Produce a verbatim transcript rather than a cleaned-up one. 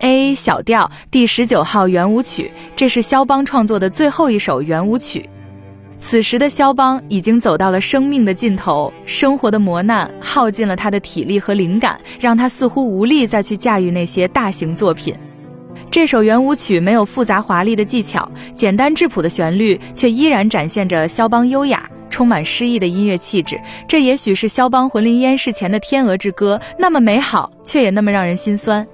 A 小调第十九号圆舞曲，这是肖邦创作的最后一首圆舞曲。此时的肖邦已经走到了生命的尽头，生活的磨难耗尽了他的体力和灵感，让他似乎无力再去驾驭那些大型作品。这首圆舞曲没有复杂华丽的技巧，简单质朴的旋律却依然展现着肖邦优雅充满诗意的音乐气质。这也许是肖邦魂灵烟逝前的天鹅之歌，那么美好却也那么让人心酸。